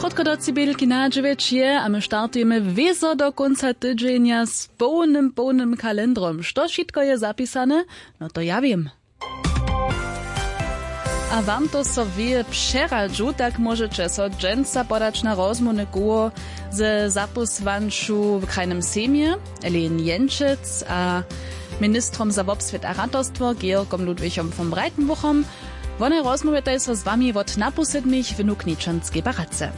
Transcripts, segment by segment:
Krótko do cibelki na 9 je, a my startujemy wiezo do końca tydzienia z pełnym kalendrom. Što wszystko je zapisane? No to ja wiem. A wam to so wie przeradzu, tak możecie so dżęca podać na rozmowne koło ze zapiswanču w krajnym Sejmie, Elen Jęczyc, a ministrom za obswiet a ratostwo Georgom Ludwichom von Breitenbuchom. One rozmawiają so z wami od naposljednych w Nukničanskiej baradze.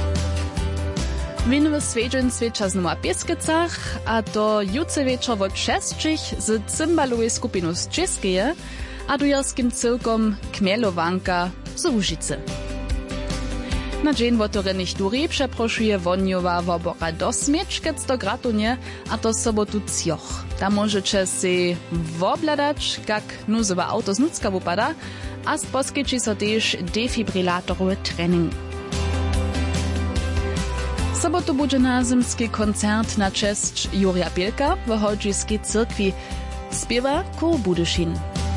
Win w Swiedźeń świecza z Nowa Pieskicach, a to jutce wieczor od 6 z cymbalowej skupinu z Czeskeje, a dujerskim cyrkom Kmielowanka z Łużycy. Na dzień wotorenych dury przeproszuje woniowa wobora do Smieczkec do Gratunie, a to sobotu cioch. Tam możecie si wobladać, jak nuzowe auto z Nucka wypada, a poskyczy so też defibrillatorowy trening. Sobotu będzie nazymski koncert na cześć Jurija Bielka w Hodziskiej cyrkwi. Śpiewa Kół Budyszin.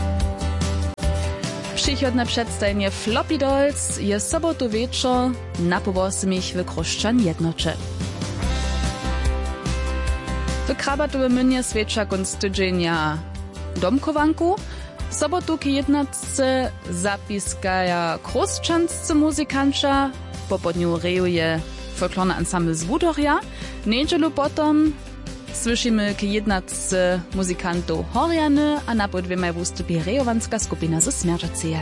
Przychodne przedstawienie Floppy Dolls jest sobotu wieczór na po 8 w Kruszczan Jednocze. W Krabatowym mynie świecza konc tydzienia domkowanku. Sobotu k 11 zapiskaja kruszczanscy muzykanča, w popodniu rejuje folklorny ensemble z Wudorja. Niedzielu potom słyszymy k 11 muzykantów Horjany, a na podwiemaj wystupie rejowanska skupina ze Smierzaceje.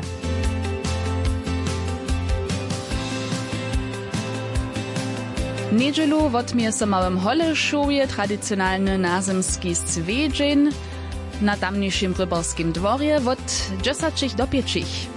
Niedzielu wotmie so małym Holešovje tradycjonalny nazymski swiedźeń na tamniejszym rybarskim dworze od 10 do 5.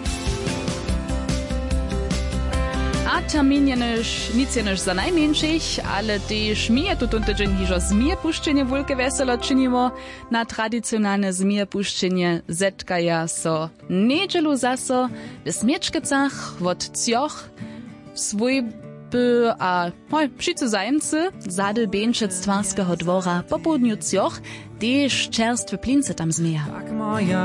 A termin nic je za najmniejszych, ale też mi tu tydzień hižo zmierpuszczenie wielkie weselo czynimo. Na tradycjonalne zmierpuszczenie zetkaja so niedzielu zaso w Smieczkicach od cioch swój a wszyscy zajemcy zady Bieńczyc Twarskiego dwora po południu cioch też czerstwe plince tam zmieja.